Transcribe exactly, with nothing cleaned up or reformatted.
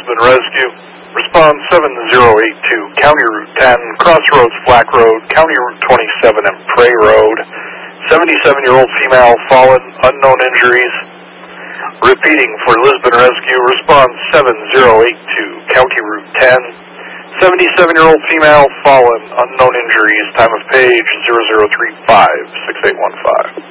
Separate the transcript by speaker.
Speaker 1: Lisbon Rescue. Response seven zero eight two, County Route ten, Crossroads Flack Road, County Route twenty-seven and Prey Road. seventy-seven-year-old female fallen, unknown injuries. Repeating for Lisbon Rescue, response seven zero eight two, County Route ten. seventy-seven-year-old female fallen, unknown injuries, time of page zero zero three five, six eight one five.